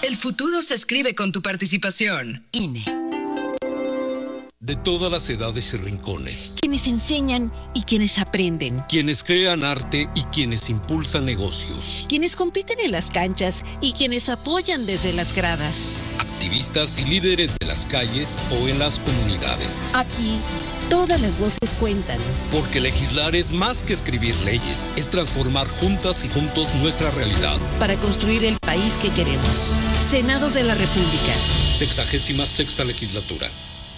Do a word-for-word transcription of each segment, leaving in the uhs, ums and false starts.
El futuro se escribe con tu participación. I N E. De todas las edades y rincones. Quienes enseñan y quienes aprenden. Quienes crean arte y quienes impulsan negocios. Quienes compiten en las canchas y quienes apoyan desde las gradas. Activistas y líderes de las calles o en las comunidades. Aquí, todas las voces cuentan. Porque legislar es más que escribir leyes. Es transformar juntas y juntos nuestra realidad. Para construir el país que queremos. Senado de la República. Sexagésima sexta legislatura.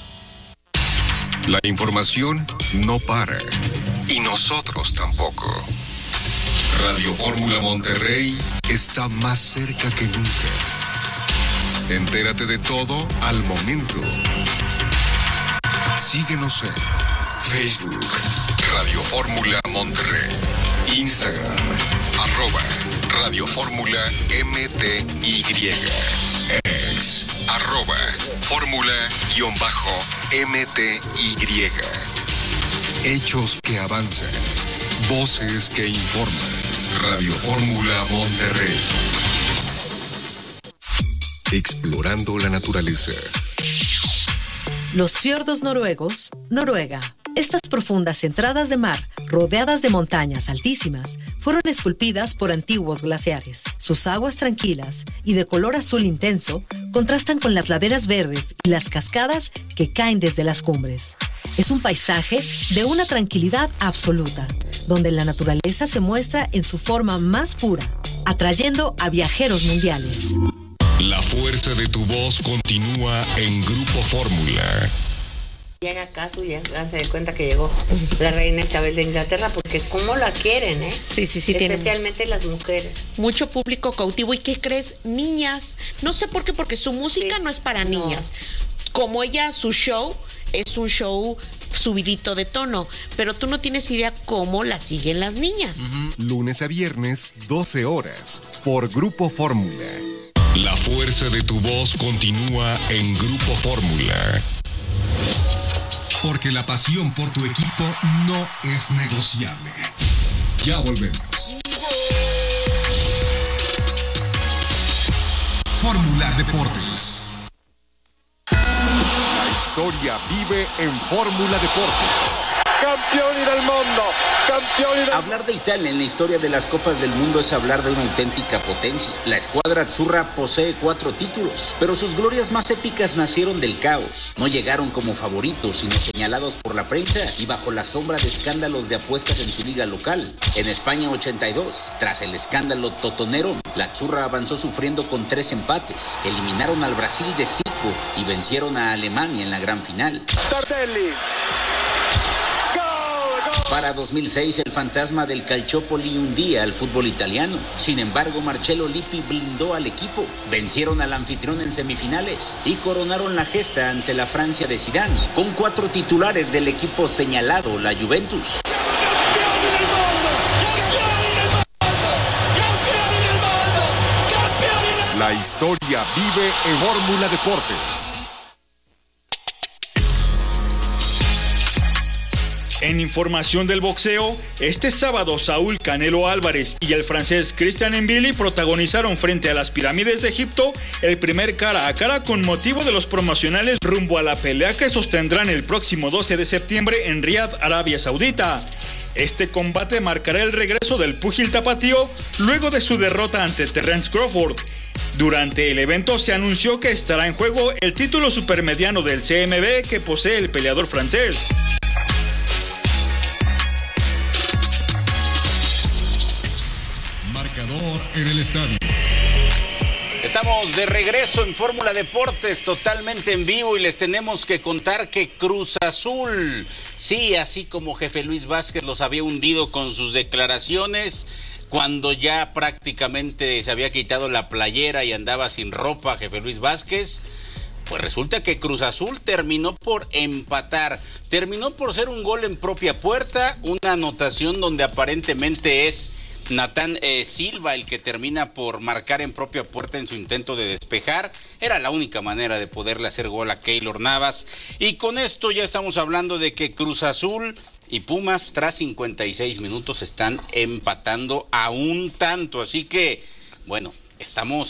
La información no para. Y nosotros tampoco. Radio Fórmula Monterrey está más cerca que nunca. Entérate de todo al momento. Síguenos en Facebook, Radio Fórmula Monterrey. Instagram, arroba Radio Fórmula M T Y. Ex, arroba Fórmula-M T Y. Hechos que avanzan. Voces que informan. Radio Fórmula Monterrey. Explorando la naturaleza. Los fiordos noruegos, Noruega. Estas profundas entradas de mar, rodeadas de montañas altísimas, fueron esculpidas por antiguos glaciares. Sus aguas tranquilas y de color azul intenso contrastan con las laderas verdes y las cascadas que caen desde las cumbres. Es un paisaje de una tranquilidad absoluta, donde la naturaleza se muestra en su forma más pura, atrayendo a viajeros mundiales. La fuerza de tu voz continúa en Grupo Fórmula. Llega caso y ya se da cuenta que llegó la reina Isabel de Inglaterra, porque es como la quieren, ¿eh? Sí, sí, sí. Especialmente tienen las mujeres. Mucho público cautivo. ¿Y qué crees? Niñas. No sé por qué, porque su música sí. no es para no. niñas. Como ella, su show es un show subidito de tono, pero tú no tienes idea cómo la siguen las niñas. Uh-huh. Lunes a viernes, doce horas, por Grupo Fórmula. La fuerza de tu voz continúa en Grupo Fórmula. Porque la pasión por tu equipo no es negociable. Ya volvemos. Fórmula Deportes. La historia vive en Fórmula Deportes. Campioni del mundo, campioni del... Hablar de Italia en la historia de las Copas del Mundo es hablar de una auténtica potencia. La escuadra azzurra posee cuatro títulos, pero sus glorias más épicas nacieron del caos. No llegaron como favoritos, sino señalados por la prensa y bajo la sombra de escándalos de apuestas en su liga local. En España ochenta y dos, tras el escándalo totonero, la azzurra avanzó sufriendo con tres empates. Eliminaron al Brasil de Zico y vencieron a Alemania en la gran final. Tortelli. Para dos mil seis, el fantasma del Calciopoli hundía al fútbol italiano. Sin embargo, Marcello Lippi blindó al equipo. Vencieron al anfitrión en semifinales y coronaron la gesta ante la Francia de Zidane, con cuatro titulares del equipo señalado, la Juventus. La historia vive en Fórmula Deportes. En información del boxeo, este sábado Saúl Canelo Álvarez y el francés Christian Mbili protagonizaron frente a las pirámides de Egipto el primer cara a cara con motivo de los promocionales rumbo a la pelea que sostendrán el próximo doce de septiembre en Riad, Arabia Saudita. Este combate marcará el regreso del púgil tapatío luego de su derrota ante Terence Crawford. Durante el evento se anunció que estará en juego el título supermediano del C M B que posee el peleador francés. En el estadio. Estamos de regreso en Fórmula Deportes, totalmente en vivo, y les tenemos que contar que Cruz Azul, sí, así como Jefe Luis Vázquez los había hundido con sus declaraciones, cuando ya prácticamente se había quitado la playera y andaba sin ropa Jefe Luis Vázquez, pues resulta que Cruz Azul terminó por empatar, terminó por ser un gol en propia puerta, una anotación donde aparentemente es Natán eh, Silva el que termina por marcar en propia puerta en su intento de despejar. Era la única manera de poderle hacer gol a Keylor Navas. Y con esto ya estamos hablando de que Cruz Azul y Pumas tras cincuenta y seis minutos están empatando a un tanto. Así que, bueno, estamos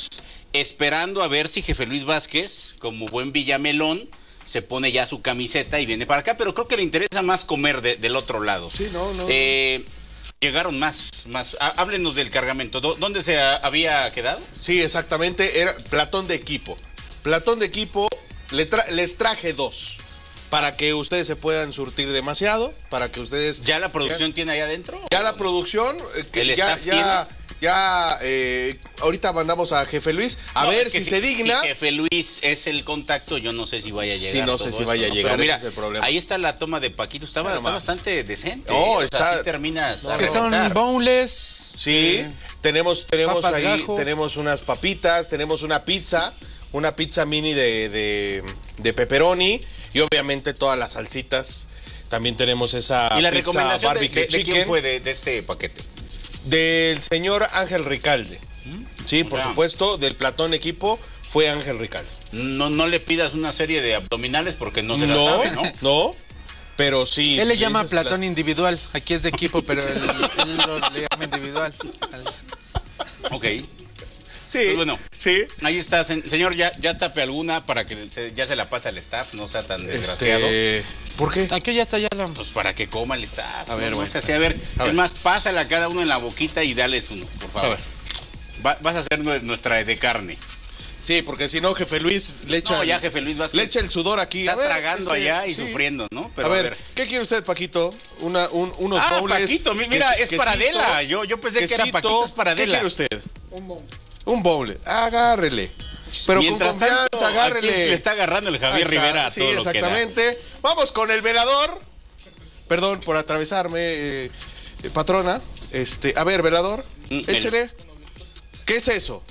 esperando a ver si Jefe Luis Vázquez, como buen villamelón, se pone ya su camiseta y viene para acá, pero creo que le interesa más comer de, del otro lado. Sí, no, no. Eh, llegaron más, más. Háblenos del cargamento. ¿Dónde se ha, había quedado? Sí, exactamente, era platón de equipo. Platón de equipo, le tra les traje dos. Para que ustedes se puedan surtir demasiado, para que ustedes... ¿Ya la producción ya, tiene ahí adentro? Ya la producción, eh, que ¿El ya, staff ya, ya, eh, ahorita mandamos a Jefe Luis, a no, ver si, si se digna. Si Jefe Luis es el contacto, yo no sé si vaya a llegar. Sí, no sé si vaya esto, a llegar, pero mira, ese es el problema. Ahí está la toma de Paquito, estaba, está bastante decente. No, ¿eh? está... O sea, terminas no, que son boneless. Sí, eh, tenemos, tenemos ahí, gajo. tenemos unas papitas, tenemos una pizza, una pizza mini de, de, de pepperoni. Y obviamente todas las salsitas. También tenemos esa ¿Y la pizza recomendación barbecue de, de, de chicken. quién fue de, de este paquete? Del señor Ángel Ricalde. ¿Mm? Sí, por ya. supuesto, del platón equipo fue Ángel Ricalde. No, no le pidas una serie de abdominales porque no se la no, sabe, ¿no? No, pero sí. Él sí le llama platón plat... individual. Aquí es de equipo, pero él, él lo le llama individual. Ok. Sí, pues bueno, sí. Ahí está, señor, ya, ya tape alguna para que se, ya se la pase al staff, no sea tan desgraciado. Este... ¿Por qué? Aquí ya está, ya la... Pues para que coma el staff. A ver, no, bueno. no así, a ver, a es ver. más, pásale a cada uno en la boquita y dales uno, por favor. A ver. Va, vas a hacer nuestra de carne. Sí, porque si no, Jefe Luis le echa... No, ya Jefe Luis Vázquez le echa el sudor aquí. Está a ver, tragando este, allá y sí. sufriendo, ¿no? Pero a, ver, a ver, ¿qué quiere usted, Paquito? Una, un, unos ah, bowls. Paquito, mira, que, es para Adela. Yo, yo pensé quesito, que era Paquito, es para Adela. ¿Qué quiere usted? Un bowl. Un bowl. Agárrele. Pero mientras con confianza, tanto, agárrele. Aquí le está agarrando el Javier Rivera a sí, todo exactamente. Lo que da. Vamos con el velador. Perdón por atravesarme, eh, eh, patrona. Este, a ver, velador, mm, échele. El... ¿Qué es eso?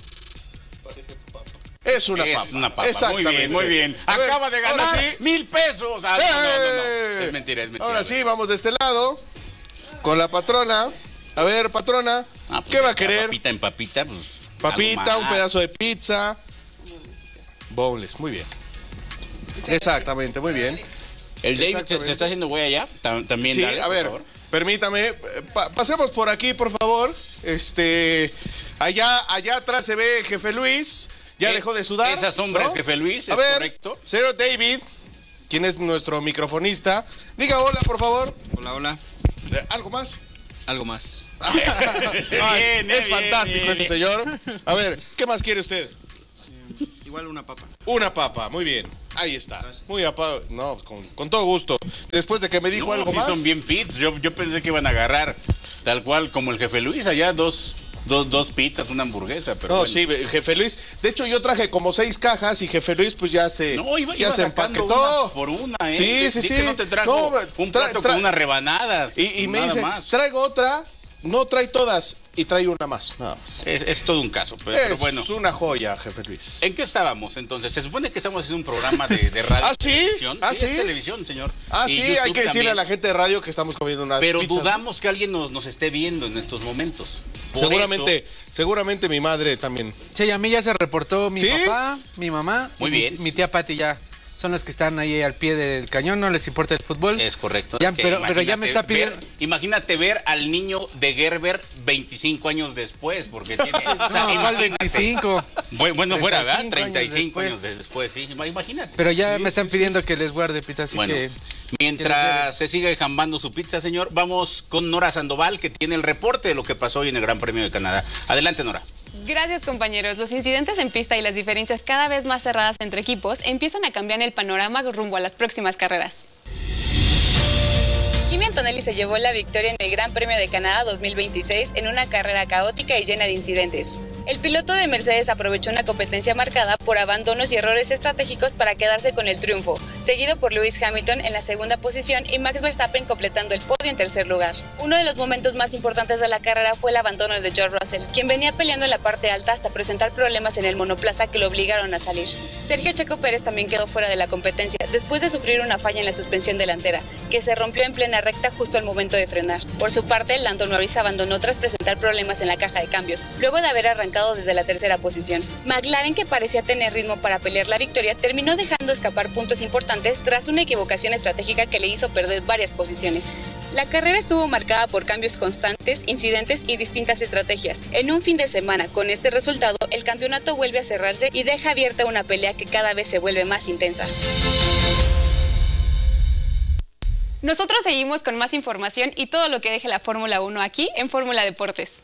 Es una es papa. una papa. Exactamente. Muy bien, muy bien. A Acaba ver, de ganar sí. mil pesos. Ah, no, no, no, no. Es mentira, es mentira. Ahora sí, vamos de este lado. Con la patrona. A ver, patrona. Ah, pues ¿qué va a querer? Papita en papita, pues. Papita, un pedazo de pizza. Bowls, muy bien. Exactamente, muy bien. El David se, se está haciendo güey allá. También, sí, dale, a ver, favor. Permítame. Pa pasemos por aquí, por favor. Este. Allá, allá atrás se ve Jefe Luis. Ya dejó de sudar. Esa sombra ¿no? es Jefe Luis, a es ver, correcto. Señor David, quien es nuestro microfonista. Diga hola, por favor. Hola, hola. ¿Algo más? Algo más. bien, es bien, fantástico bien. ese señor. A ver, ¿qué más quiere usted? Eh, igual una papa. Una papa, muy bien. Ahí está. Gracias. Muy apa no, con, con todo gusto. Después de que me dijo no, algo sí más. Son bien fits. Yo, yo pensé que iban a agarrar tal cual como el Jefe Luis allá dos. Dos, dos pizzas, una hamburguesa, pero no, bueno. sí, Jefe Luis. De hecho, yo traje como seis cajas y Jefe Luis, pues ya se, no, iba, ya iba se empaquetó. Una por una, ¿eh? Sí, sí, Dí sí. que no te trajo no, un plato con una rebanada. Y, y me nada dice, más. traigo otra, no trae todas y trae una más. Nada más. Es, es todo un caso, pero, es pero bueno. Es una joya, Jefe Luis. ¿En qué estábamos entonces? Se supone que estamos haciendo un programa de, de radio. ¿Ah, sí? Televisión. ¿Ah, sí? Es televisión, señor. Ah, y sí, YouTube hay que decirle también. a la gente de radio que estamos comiendo una Pero pizza, dudamos ¿no? que alguien nos, nos esté viendo en estos momentos. Por seguramente, eso, seguramente mi madre también. Sí, a mí ya se reportó mi ¿Sí? papá, mi mamá. Muy y bien. Mi, mi tía Pati ya. Son los que están ahí al pie del cañón, no les importa el fútbol. Es correcto. Ya, es que pero, pero ya me está pidiendo... Ver, imagínate ver al niño de Gerber veinticinco años después, porque tiene... no, igual veinticinco. Bueno, bueno fuera, ¿verdad? treinta y cinco treinta y cinco años años después, sí. Imagínate. Pero ya sí, me están sí, pidiendo sí. que les guarde pita, así bueno, que... mientras se sigue jambando su pizza, señor, vamos con Nora Sandoval, que tiene el reporte de lo que pasó hoy en el Gran Premio de Canadá. Adelante, Nora. Gracias, compañeros. Los incidentes en pista y las diferencias cada vez más cerradas entre equipos empiezan a cambiar el panorama rumbo a las próximas carreras. Kimi Antonelli se llevó la victoria en el Gran Premio de Canadá dos mil veintiséis en una carrera caótica y llena de incidentes. El piloto de Mercedes aprovechó una competencia marcada por abandonos y errores estratégicos para quedarse con el triunfo, seguido por Lewis Hamilton en la segunda posición y Max Verstappen completando el podio en tercer lugar. Uno de los momentos más importantes de la carrera fue el abandono de George Russell, quien venía peleando en la parte alta hasta presentar problemas en el monoplaza que lo obligaron a salir. Sergio Checo Pérez también quedó fuera de la competencia después de sufrir una falla en la suspensión delantera, que se rompió en plena recta justo al momento de frenar. Por su parte, Lando Norris abandonó tras presentar problemas en la caja de cambios, luego de haber arrancado arrancado desde la tercera posición. McLaren, que parecía tener ritmo para pelear la victoria, terminó dejando escapar puntos importantes tras una equivocación estratégica que le hizo perder varias posiciones. La carrera estuvo marcada por cambios constantes, incidentes y distintas estrategias. En un fin de semana con este resultado, el campeonato vuelve a cerrarse y deja abierta una pelea que cada vez se vuelve más intensa. Nosotros seguimos con más información y todo lo que deje la Fórmula uno aquí en Fórmula Deportes.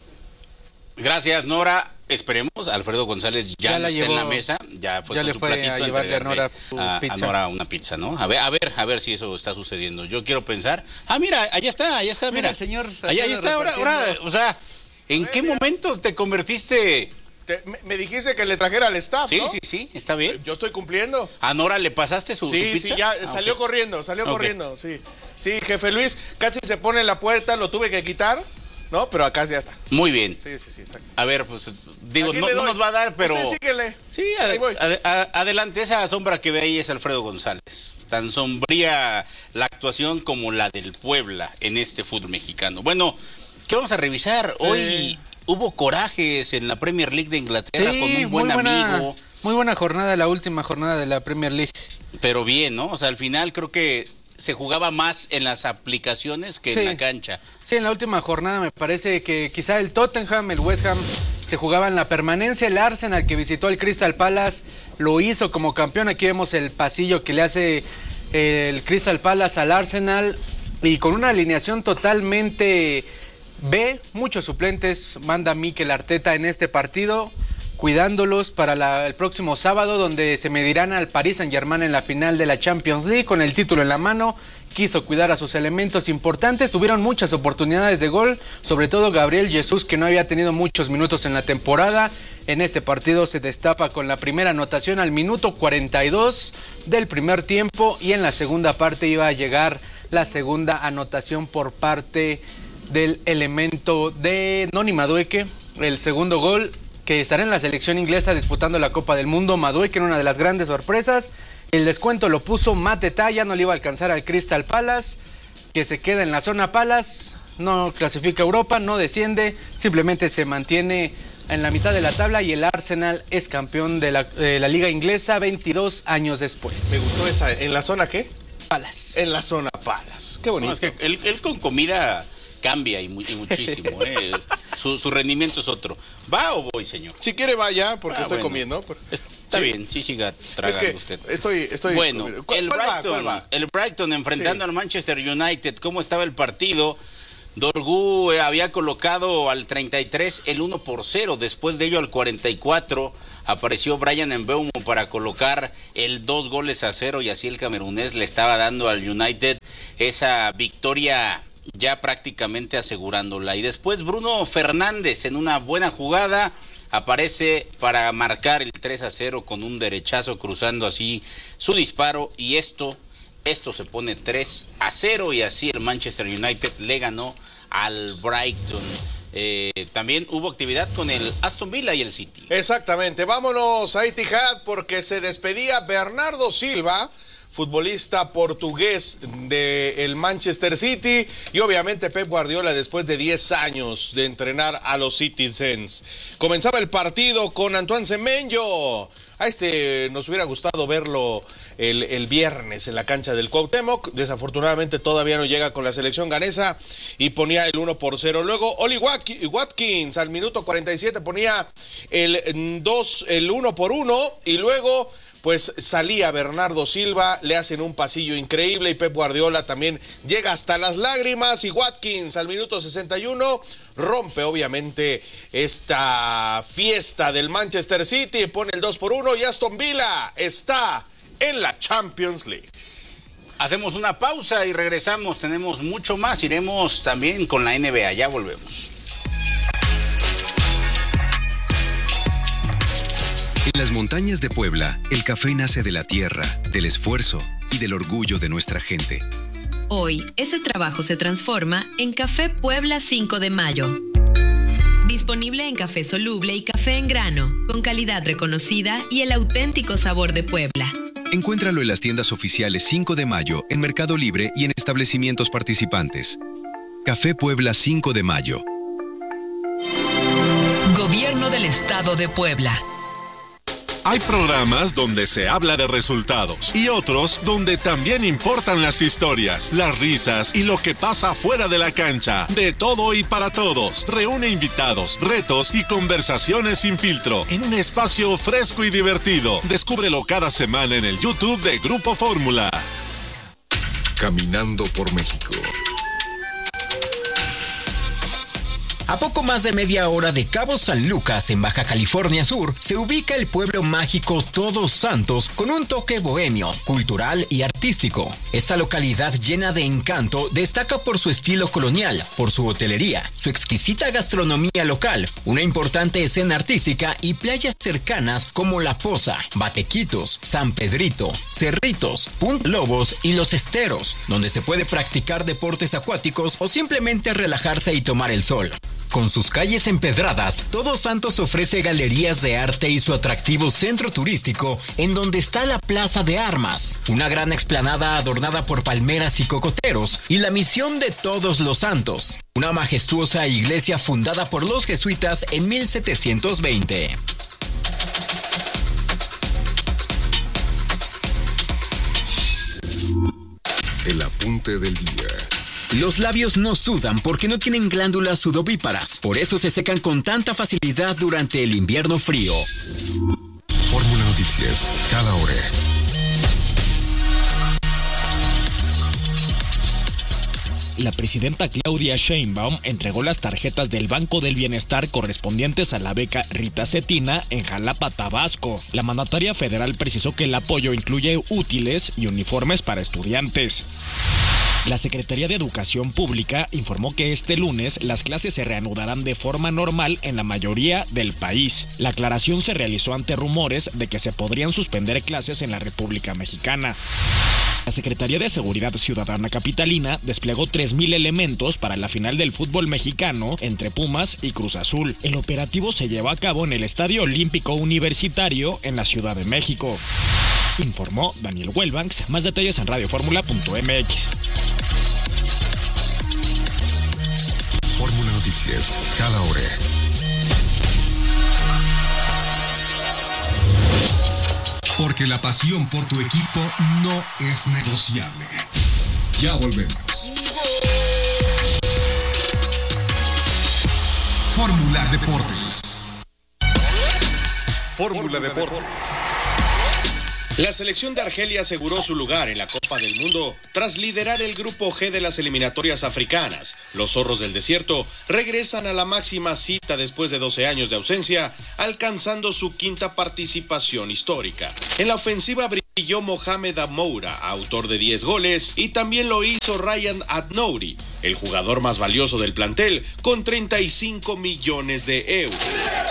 Gracias, Nora. Esperemos, Alfredo González ya, ya no está llevó, en la mesa, ya fue ya con le su fue platito a llevarle a Nora su a, pizza. a Nora una pizza, ¿no? A ver, a ver, a ver si eso está sucediendo. Yo quiero pensar. Ah, mira, allá está, allá está, mira. Mira, señor, allá, allá está, ahora, ahora, o sea, ¿en qué momentos te convertiste? Te, me, me dijiste que le trajera al staff, Sí, ¿no? sí, sí, está bien. Yo estoy cumpliendo. ¿A Nora le pasaste su, Sí, su pizza? sí, ya Ah, salió okay. corriendo, salió Okay. corriendo, sí. Sí, jefe Luis, casi se pone en la puerta, lo tuve que quitar, ¿no? Pero acá ya está. Muy bien. Sí, sí, sí, exacto. A ver, pues, digo, ¿A quién no, le no doy? nos va a dar, pero... Usted síguele. Sí, Ahí ad- voy. ad- ad- adelante, esa sombra que ve ahí es Alfredo González. Tan sombría la actuación como la del Puebla en este fútbol mexicano. Bueno, ¿qué vamos a revisar? Hoy Eh. hubo corajes en la Premier League de Inglaterra Sí, con un buen muy buena, amigo. muy buena jornada, la última jornada de la Premier League. Pero bien, ¿no? O sea, al final creo que se jugaba más en las aplicaciones que Sí. en la cancha. Sí, en la última jornada me parece que quizá el Tottenham, el West Ham se jugaban la permanencia. El Arsenal, que visitó el Crystal Palace, lo hizo como campeón. Aquí vemos el pasillo que le hace el Crystal Palace al Arsenal, y con una alineación totalmente B, muchos suplentes, manda Mikel Arteta en este partido, cuidándolos para la, el próximo sábado, donde se medirán al Paris Saint-Germain en la final de la Champions League con el título en la mano. Quiso cuidar a sus elementos importantes, tuvieron muchas oportunidades de gol, sobre todo Gabriel Jesús, que no había tenido muchos minutos en la temporada. En este partido se destapa con la primera anotación al minuto cuarenta y dos del primer tiempo, y en la segunda parte iba a llegar la segunda anotación por parte del elemento de Noni Madueke, el segundo gol, que estará en la selección inglesa disputando la Copa del Mundo. Madueke, una de las grandes sorpresas. El descuento lo puso Mateta, ya no le iba a alcanzar al Crystal Palace, que se queda en la zona Palace, no clasifica a Europa, no desciende, simplemente se mantiene en la mitad de la tabla, y el Arsenal es campeón de la, de la Liga Inglesa veintidós años después. Me gustó esa. ¿En la zona qué? Palace. En la zona Palace. Qué bonito. No, es que él, él con comida cambia y, muy, y muchísimo. ¿eh? su, su rendimiento es otro. ¿Va o voy, señor? Si quiere vaya, porque Ah, estoy bueno. comiendo. Pero... Está Sí. bien, sí siga tragando Es que usted. estoy, estoy Bueno, comiendo. ¿Cuál- el cuál va? Brighton, ¿Cuál va? el Brighton enfrentando Sí. al Manchester United. ¿Cómo estaba el partido? Dorgu eh, había colocado al treinta y tres el uno por cero. Después de ello, al cuarenta y cuatro, apareció Bryan Mbeumo para colocar el dos goles a cero, y así el camerunés le estaba dando al United esa victoria, ya prácticamente asegurándola. Y después Bruno Fernández, en una buena jugada, aparece para marcar el tres a cero con un derechazo, cruzando así su disparo, y esto, esto se pone tres a cero, y así el Manchester United le ganó al Brighton. Eh, también hubo actividad con el Aston Villa y el City. Exactamente, vámonos a Etihad, porque se despedía Bernardo Silva, futbolista portugués del Manchester City, y obviamente Pep Guardiola, después de diez años de entrenar a los Citizens. Comenzaba el partido con Antoine Semenyo. A este nos hubiera gustado verlo el, el viernes en la cancha del Cuauhtémoc. Desafortunadamente todavía no llega con la selección ganesa, y ponía el uno por cero. Luego Oli Watkins al minuto cuarenta y siete ponía el dos, el uno por uno, y luego pues salía Bernardo Silva, le hacen un pasillo increíble, y Pep Guardiola también llega hasta las lágrimas, y Watkins al minuto sesenta y uno rompe obviamente esta fiesta del Manchester City, pone el dos por uno, y Aston Villa está en la Champions League. Hacemos una pausa y regresamos, tenemos mucho más, iremos también con la N B A, ya volvemos. En las montañas de Puebla, el café nace de la tierra, del esfuerzo y del orgullo de nuestra gente. Hoy, ese trabajo se transforma en Café Puebla cinco de mayo. Disponible en café soluble y café en grano, con calidad reconocida y el auténtico sabor de Puebla. Encuéntralo en las tiendas oficiales cinco de mayo, en Mercado Libre y en establecimientos participantes. Café Puebla cinco de mayo. Gobierno del Estado de Puebla. Hay programas donde se habla de resultados y otros donde también importan las historias, las risas y lo que pasa fuera de la cancha. De todo y para todos. Reúne invitados, retos y conversaciones sin filtro en un espacio fresco y divertido. Descúbrelo cada semana en el YouTube de Grupo Fórmula. Caminando por México. A poco más de media hora de Cabo San Lucas, en Baja California Sur, se ubica el pueblo mágico Todos Santos con un toque bohemio, cultural y artístico. Esta localidad llena de encanto destaca por su estilo colonial, por su hotelería, su exquisita gastronomía local, una importante escena artística y playas cercanas como La Poza, Batequitos, San Pedrito, Cerritos, Punta Lobos y Los Esteros, donde se puede practicar deportes acuáticos o simplemente relajarse y tomar el sol. Con sus calles empedradas, Todos Santos ofrece galerías de arte y su atractivo centro turístico, en donde está la Plaza de Armas, una gran explanada adornada por palmeras y cocoteros, y la Misión de Todos los Santos, una majestuosa iglesia fundada por los jesuitas en mil setecientos veinte. El apunte del día. Los labios no sudan porque no tienen glándulas sudovíparas, por eso se secan con tanta facilidad durante el invierno frío. Fórmula Noticias, cada hora. La presidenta Claudia Sheinbaum entregó las tarjetas del Banco del Bienestar correspondientes a la beca Rita Cetina en Jalapa, Tabasco. La mandataria federal precisó que el apoyo incluye útiles y uniformes para estudiantes. La Secretaría de Educación Pública informó que este lunes las clases se reanudarán de forma normal en la mayoría del país. La aclaración se realizó ante rumores de que se podrían suspender clases en la República Mexicana. La Secretaría de Seguridad Ciudadana Capitalina desplegó tres mil elementos para la final del fútbol mexicano entre Pumas y Cruz Azul. El operativo se llevó a cabo en el Estadio Olímpico Universitario en la Ciudad de México. Informó Daniel Welbanks. Más detalles en radioformula punto m x. Fórmula Noticias, cada hora. Porque la pasión por tu equipo no es negociable. Ya volvemos. Fórmula Deportes. Fórmula Deportes. La selección de Argelia aseguró su lugar en la Copa del Mundo tras liderar el grupo G de las eliminatorias africanas. Los zorros del desierto regresan a la máxima cita después de doce años de ausencia, alcanzando su quinta participación histórica. En la ofensiva brilló Mohamed Amoura, autor de diez goles, y también lo hizo Ryan Adnouri, el jugador más valioso del plantel, con treinta y cinco millones de euros.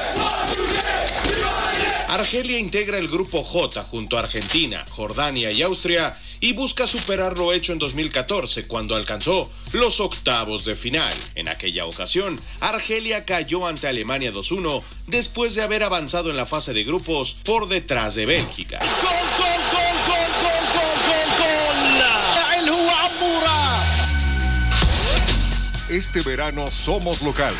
Argelia integra el grupo J junto a Argentina, Jordania y Austria y busca superar lo hecho en dos mil catorce cuando alcanzó los octavos de final. En aquella ocasión, Argelia cayó ante Alemania dos uno después de haber avanzado en la fase de grupos por detrás de Bélgica. ¡Gol, gol, gol, gol, gol, gol, gol, gol! ¡El Huamura! Este verano somos locales.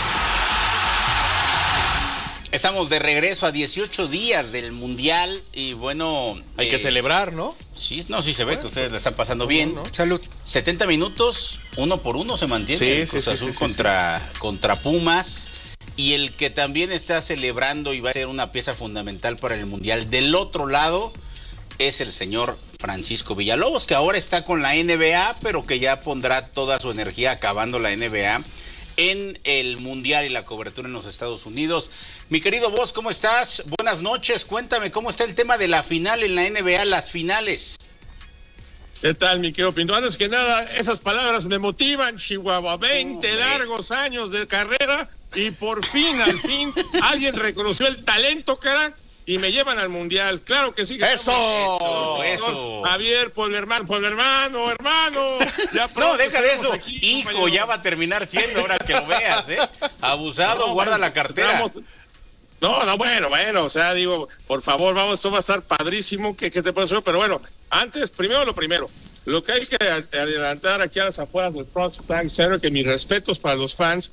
Estamos de regreso a dieciocho días del Mundial y bueno... Hay eh, que celebrar, ¿no? Sí, no, sí se ve bueno, que ustedes la están pasando bien. No, no. Salud. setenta minutos, uno por uno se mantiene. Sí, el sí, Cruz sí, Azul sí, contra, sí. contra Pumas. Y el que también está celebrando y va a ser una pieza fundamental para el Mundial del otro lado es el señor Francisco Villalobos, que ahora está con la N B A, pero que ya pondrá toda su energía acabando la N B A en el Mundial y la cobertura en los Estados Unidos. Mi querido Boss, ¿cómo estás? Buenas noches, cuéntame cómo está el tema de la final en la N B A, las finales. ¿Qué tal, mi querido Pinto? Antes que nada, esas palabras me motivan, Chihuahua, veinte oh, largos años de carrera y por fin, al fin, alguien reconoció el talento, carajo, y me llevan al Mundial. Claro que sí. Que ¡Eso! Eso, eso. Javier, pueblo hermano, pueblo hermano, hermano. Ya no, deja de eso. Aquí, hijo, compañero. Ya va a terminar siendo, ahora que lo veas, ¿eh? Abusado, no, guarda bueno, la cartera. Vamos. No, no, bueno, bueno, o sea, digo, por favor, vamos, esto va a estar padrísimo, que, que te puedo decir, pero bueno, antes, primero lo primero, lo que hay que adelantar aquí a las afueras del Front Flag Center, que mis respetos para los fans,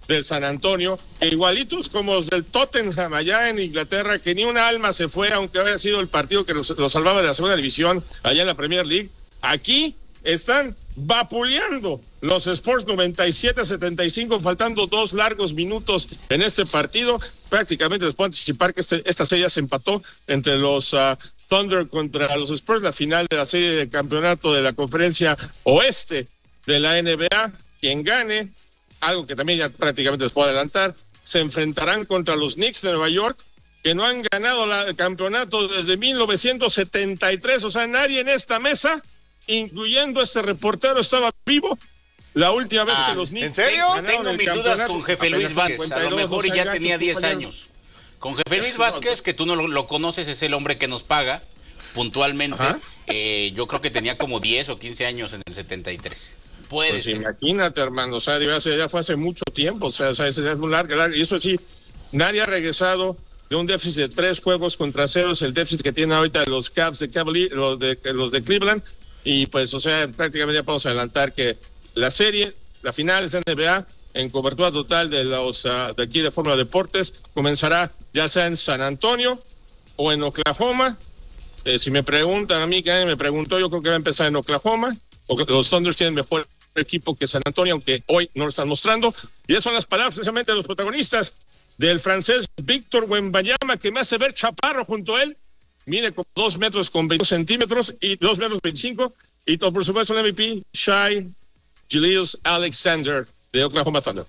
del San Antonio, e igualitos como los del Tottenham allá en Inglaterra, que ni una alma se fue, aunque haya sido el partido que los, los salvaba de la segunda división allá en la Premier League. Aquí están vapuleando los Spurs noventa y siete a setenta y cinco, faltando dos largos minutos en este partido. Prácticamente les puedo anticipar que este, esta serie se empató entre los uh, Thunder contra los Spurs, la final de la serie de campeonato de la conferencia oeste de la N B A. Quien gane, algo que también ya prácticamente les puedo adelantar, se enfrentarán contra los Knicks de Nueva York, que no han ganado la, el campeonato desde mil novecientos setenta y tres. O sea, nadie en esta mesa, incluyendo este reportero, estaba vivo la última vez ah, que los Knicks... ¿En serio? Tengo mis dudas con Jefe Luis Vázquez, a lo mejor y ya tenía diez años. Con Jefe Luis Vázquez, que tú no lo, lo conoces, es el hombre que nos paga puntualmente. Eh, yo creo que tenía como diez o quince años en el setenta y tres. Puede pues ser. Imagínate, hermano, o sea, ya fue hace mucho tiempo, o sea, o sea es muy largo, largo, y eso sí, nadie ha regresado de un déficit de tres juegos contra cero, es el déficit que tienen ahorita los Cavs de Cavaliers, los de, los de Cleveland, y pues, o sea, prácticamente ya podemos adelantar que la serie, la final de N B A, en cobertura total de los uh, de aquí de Fórmula Deportes, comenzará ya sea en San Antonio o en Oklahoma. Eh, si me preguntan a mí, que alguien me preguntó, yo creo que va a empezar en Oklahoma, porque los Thunder tienen mejor equipo que San Antonio, aunque hoy no lo están mostrando. Y esas son las palabras precisamente de los protagonistas del francés Víctor Wembanyama, que me hace ver chaparro junto a él. Mide como dos metros con veinte centímetros y dos metros veinticinco. Y todo, por supuesto, el M V P, Shai Gilgeous-Alexander de Oklahoma Thunder.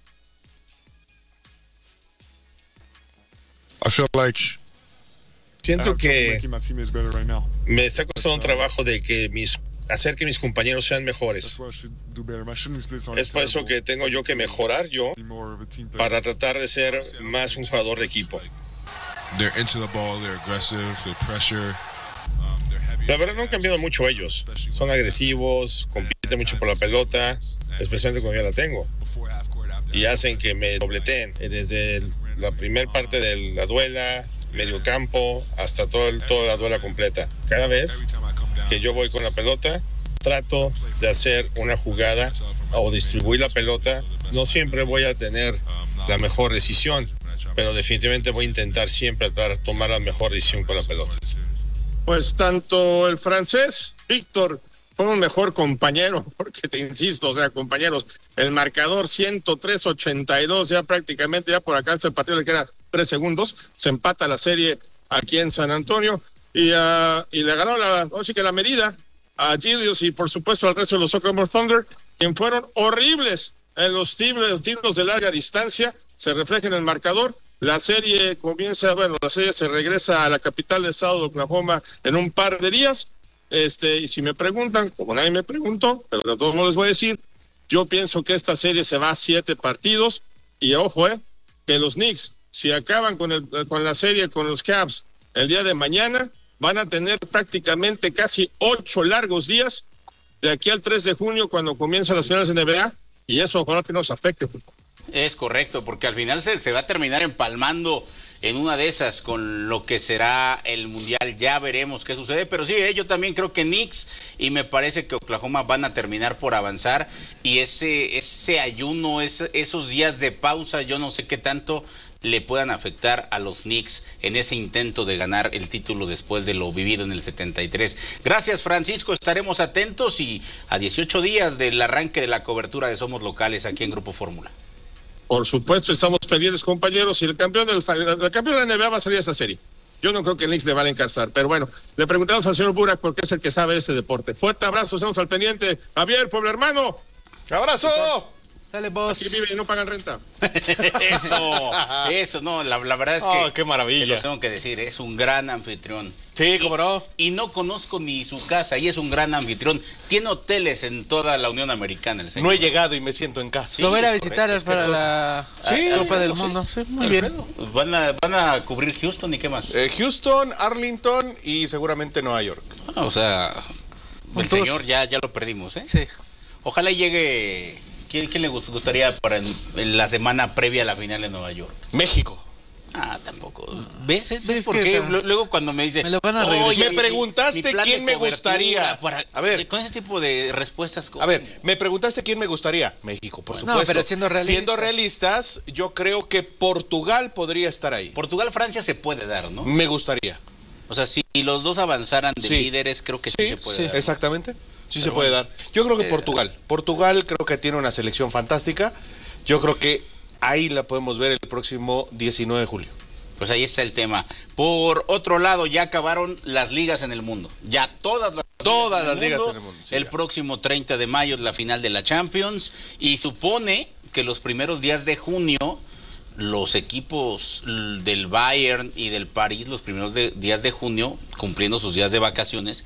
I feel like Siento que me está costando un trabajo de que mis hacer que mis compañeros sean mejores. Es por eso que tengo yo que mejorar yo para tratar de ser más un jugador de equipo. La verdad no han cambiado mucho ellos. Son agresivos, compiten mucho por la pelota, especialmente cuando ya la tengo. Y hacen que me dobleteen desde la primera parte de la duela, medio campo, hasta todo el, toda la duela completa. Cada vez que yo voy con la pelota, trato de hacer una jugada o distribuir la pelota. No siempre voy a tener la mejor decisión, pero definitivamente voy a intentar siempre tratar de tomar la mejor decisión con la pelota. Pues tanto el francés Víctor fue un mejor compañero, porque te insisto, o sea, compañeros, el marcador ciento tres a ochenta y dos, ya prácticamente, ya por acá este partido le queda tres segundos, se empata la serie aquí en San Antonio, y, uh, y le ganó la, o sí que la medida a Gilius y por supuesto al resto de los Oklahoma Thunder, quien fueron horribles en los tiros, tiros de larga distancia, se refleja en el marcador. La serie comienza, bueno, la serie se regresa a la capital del estado de Oklahoma en un par de días. Este, y si me preguntan, como nadie me preguntó, pero de todos modos les voy a decir, yo pienso que esta serie se va a siete partidos, y ojo, eh, que los Knicks, si acaban con, el, con la serie con los Cavs el día de mañana, van a tener prácticamente casi ocho largos días de aquí al tres de junio, cuando comienzan las finales de N B A, y eso ojalá que nos afecte. Es correcto, porque al final se, se va a terminar empalmando en una de esas con lo que será el Mundial. Ya veremos qué sucede, pero sí, eh, yo también creo que Knicks y me parece que Oklahoma van a terminar por avanzar, y ese, ese ayuno, ese, esos días de pausa, yo no sé qué tanto le puedan afectar a los Knicks en ese intento de ganar el título después de lo vivido en el setenta y tres. Gracias, Francisco, estaremos atentos, y a dieciocho días del arranque de la cobertura de Somos Locales aquí en Grupo Fórmula. Por supuesto, estamos pendientes, compañeros, y el campeón del el campeón de la N B A va a salir esta serie. Yo no creo que el Knicks le van a encarzar, pero bueno, le preguntamos al señor Burak porque es el que sabe de este deporte. Fuerte abrazo, estamos al pendiente. Javier, pueblo hermano. ¡Abrazo! Dale, vos. Aquí viven y no pagan renta. no, eso no, la, la verdad es que... Oh, qué maravilla. Te lo tengo que decir, es un gran anfitrión. Sí, cómo no. Y, y no conozco ni su casa, y es un gran anfitrión. Tiene hoteles en toda la Unión Americana. El señor. No he llegado y me siento en casa. Sí, lo voy a ir a visitar para la sí, Copa del sí. Mundo. Sí, muy bien. Pues van, a, van a cubrir Houston y qué más. Eh, Houston, Arlington y seguramente Nueva York. Ah, o sea, el tour. señor ya, ya lo perdimos, ¿eh? Sí. Ojalá llegue... ¿Quién, quién le gustaría para en, en la semana previa a la final de Nueva York? México. Ah, tampoco. ¿Ves? ¿Ves? ¿Ves por qué? Está... Luego cuando me dice, me, lo van a Oye, me preguntaste mi, mi quién me gustaría. Para, a ver, con ese tipo de respuestas. A ver, me preguntaste quién me gustaría. México, por supuesto. No, pero siendo realistas. Siendo realistas, yo creo que Portugal podría estar ahí. Portugal-Francia se puede dar, ¿no? Me gustaría. O sea, si los dos avanzaran de sí. líderes, creo que sí, sí se puede sí, dar. Exactamente. Sí pero se puede bueno, dar. Yo creo que eh, Portugal. Portugal creo que tiene una selección fantástica. Yo creo que ahí la podemos ver el próximo diecinueve de julio. Pues ahí está el tema. Por otro lado, ya acabaron las ligas en el mundo. Ya todas las todas ligas las en el ligas mundo. en el mundo. Sí, el ya. próximo treinta de mayo es la final de la Champions y supone que los primeros días de junio los equipos del Bayern y del París, los primeros de, días de junio, cumpliendo sus días de vacaciones,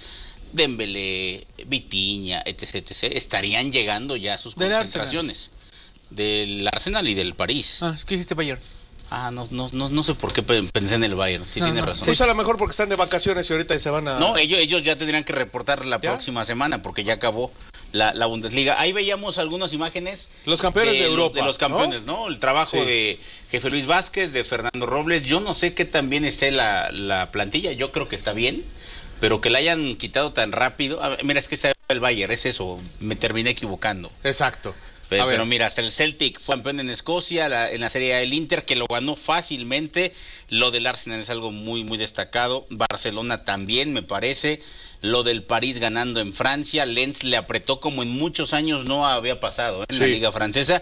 Dembélé, Vitinha, etc, etc, estarían llegando ya a sus del concentraciones. Arsenal. Del Arsenal y del París. Ah, es que dijiste Bayern. Ah, no, no, no, no sé por qué pensé en el Bayern, sí no, tiene no, razón. Pues a lo mejor porque están de vacaciones y ahorita se van a... No, ellos, ellos ya tendrían que reportar la ¿Ya? próxima semana porque ya acabó la, la Bundesliga. Ahí veíamos algunas imágenes. Los campeones de, de Europa. Los, de los campeones, ¿no? ¿no? El trabajo sí. de Jefe Luis Vázquez, de Fernando Robles. Yo no sé qué tan bien esté la, la plantilla, yo creo que está bien, pero que la hayan quitado tan rápido. A ver, mira, es que está el Bayern, es eso, me terminé equivocando. Exacto. Pero, pero mira, hasta el Celtic fue campeón en Escocia, la, en la Serie A el Inter, que lo ganó fácilmente. Lo del Arsenal es algo muy, muy destacado. Barcelona también, me parece. Lo del París ganando en Francia. Lens le apretó como en muchos años no había pasado ¿eh? en sí. la Liga Francesa.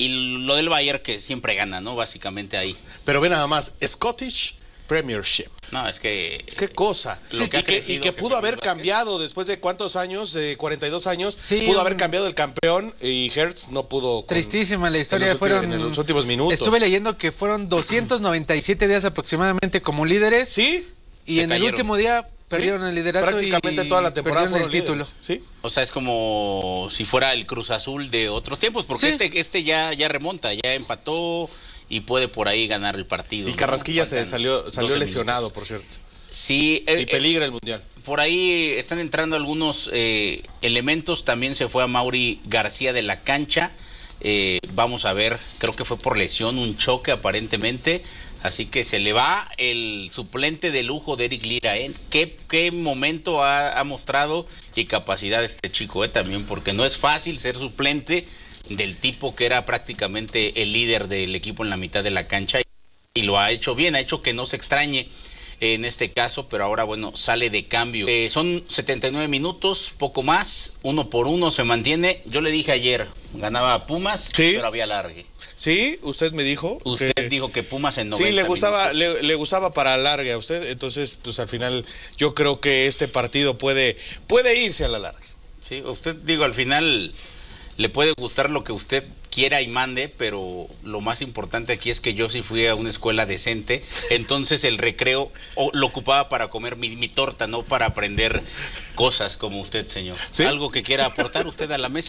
Y lo del Bayern, que siempre gana, ¿no? Básicamente ahí. Pero ve nada más, Scottish Premiership. No, es que... ¿Qué cosa? Lo sí, que y, que, y que pudo haber Vázquez. cambiado después de cuántos años, de cuarenta y dos años, sí, pudo haber cambiado el campeón y Hertz no pudo... Con, tristísima la historia. En fueron últimos, en los últimos minutos. Estuve leyendo que fueron doscientos noventa y siete días aproximadamente como líderes. Sí. Y Se en cayeron. el último día perdieron sí, el liderato prácticamente y toda la temporada perdieron fueron el título. ¿Sí? O sea, es como si fuera el Cruz Azul de otros tiempos, porque sí. este, este ya, ya remonta, ya empató y puede por ahí ganar el partido. Y Carrasquilla ¿no? se salió, salió lesionado, minutos. por cierto. Sí. Eh, y peligra el Mundial. Por ahí están entrando algunos eh, elementos, también se fue a Mauri García de la cancha. Eh, vamos a ver, creo que fue por lesión, un choque aparentemente. Así que se le va el suplente de lujo de Eric Lira, ¿eh? ¿Qué, qué momento ha, ha mostrado y capacidad este chico, ¿eh? También, porque no es fácil ser suplente del tipo que era prácticamente el líder del equipo en la mitad de la cancha. Y lo ha hecho bien, ha hecho que no se extrañe en este caso, pero ahora, bueno, sale de cambio. Eh, son setenta y nueve minutos, poco más, uno por uno se mantiene. Yo le dije ayer, ganaba a Pumas, ¿sí? pero había alargue. Sí, usted me dijo. Usted que... dijo que Pumas en noventa Sí, le gustaba, minutos. le, le gustaba para larga a usted, entonces, pues al final yo creo que este partido puede, puede irse a la larga. Sí, usted, digo, al final le puede gustar lo que usted quiera y mande, pero lo más importante aquí es que yo sí fui a una escuela decente, entonces el recreo lo ocupaba para comer mi, mi torta, no para aprender cosas como usted, señor. ¿Sí? Algo que quiera aportar usted a la mesa.